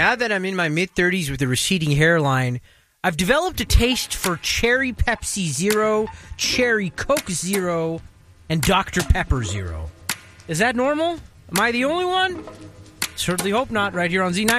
now that I'm in my mid-30s with a receding hairline, I've developed a taste for Cherry Pepsi Zero, Cherry Coke Zero, and Dr. Pepper Zero. Is that normal? Am I the only one? Certainly hope not, right here on Z90.